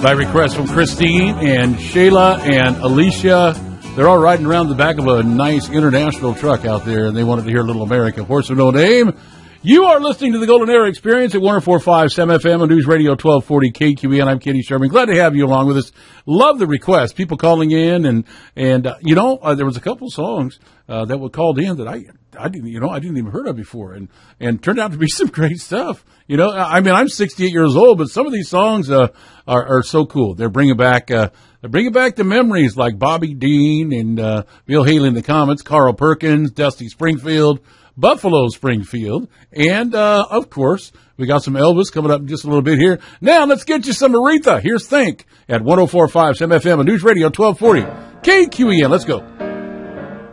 by request from Christine and Shayla and Alicia. They're all riding around the back of a nice international truck out there, and they wanted to hear Little America, Horse with No Name. You are listening to the Golden Era Experience at 104.5 SEM FM on News Radio 1240 KQEN. I'm Kenny Sherman. Glad to have you along with us. Love the requests. People calling in, and there was a couple songs that were called in that I didn't even heard of before, and turned out to be some great stuff. I'm 68 years old, but some of these songs are so cool. They're bringing back the memories, like Bobby Dean and Bill Haley and the Comets, Carl Perkins, Dusty Springfield, Buffalo Springfield, and of course we got some Elvis coming up in just a little bit here. Now let's get you some Aretha. Here's Think at 104.5 SEM FM on News Radio 1240 KQEN. Let's go.